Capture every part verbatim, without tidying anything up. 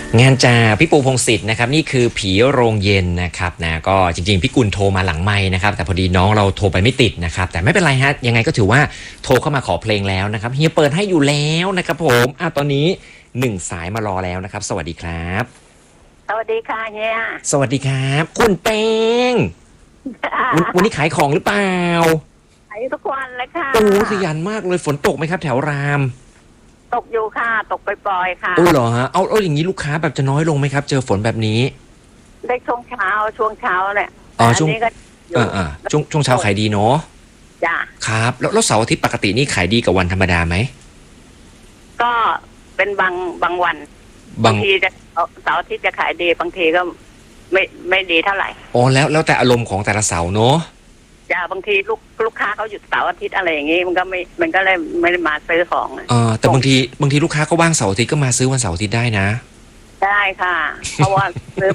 งานจากพี่ปูพงษ์สิทธิ์นะครับนี่คือผีโรงเย็นนะครับนะก็จริงๆพี่กุลโทรมาหลังไมค์นะครับแต่พอดีน้องเราโทรไปไม่ติดนะครับแต่ไม่เป็นไรฮะยังไงก็ถือว่าโทรเข้ามาขอเพลงแล้วนะครับเฮียเปิดให้อยู่แล้วนะครับผมอ่ะตอนนี้หนึ่งสายมารอแล้วนะครับสวัสดีครับสวัสดีค่ะเฮียสวัสดีครับคุณเป้งวันวันนี้ขายของหรือเปล่าขายทุกวันเลยค่ะโอ้ขยันมากเลยฝนตกไหมครับแถวรามตกอยู่ค่ะตกปล่อยๆค่ะโอ้เหรอฮะเอาเอาอย่างนี้ลูกค้าแบบจะน้อยลงไหมครับเจอฝนแบบนี้ได้ช่วงเช้าช่วงเช้าแหละอ๋อช่วงนี้ก็อ่าอ่าช่วงช่วงเช้าขายดีเนาะจ้ะครับแล้วแล้วเสาร์อาทิตย์ปกตินี่ขายดีกว่าวันธรรมดาไหมก็เป็นบางบางวันบางทีจะเสาร์อาทิตย์จะขายดีบางทีก็ไม่ไม่ดีเท่าไหร่อ๋อแล้วแล้วแต่อารมณ์ของแต่ละเสาร์เนาะจ้ะบางทีลูกลูกค้าเขาหยุดเสาร์อาทิตย์อะไรอย่างงี้มันก็ไม่มันก็เลยไม่ได้มาซื้อของเออแต่บางทีบางทีลูกค้าก็ว่างเสาร์อาทิตย์ก็มาซื้อวันเสาร์อาทิตย์ได้นะได้ค่ะเพราะว่าซื้อ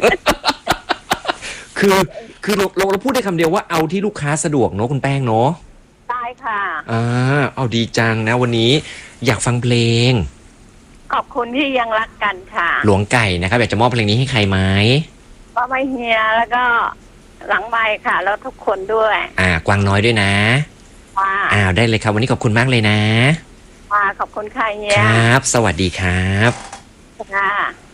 คือคือเราเราเราพูดได้คำเดียวว่าเอาที่ลูกค้าสะดวกเนาะคุณแป้งเนาะได้ค่ะอ่าเอาดีจังนะวันนี้อยากฟังเพลงขอบคุณที่ยังรักกันค่ะหลวงไก่นะครับอยากจะมอบเพลงนี้ให้ใครไหมก็ไม่เฮียแล้วก็หลังไมค์ค่ะแล้วทุกคนด้วยอ่ากวางน้อยด้วยนะค่ะอ้าวได้เลยครับวันนี้ขอบคุณมากเลยนะค่ะขอบคุณค่ะเฮียครับสวัสดีครับค่ะ